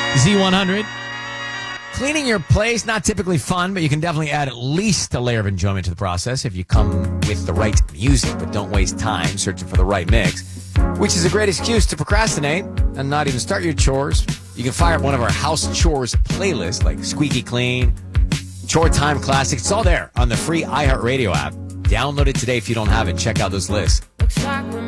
Z100. Cleaning your place, not typically fun, but you can definitely add at least a layer of enjoyment to the process if you come with the right music, but don't waste time searching for the right mix, which is a great excuse to procrastinate and not even start your chores. You can fire up one of our house chores playlists like Squeaky Clean, Chore Time Classics. It's all there on the free iHeartRadio app. Download it today if you don't have it. Check out those lists.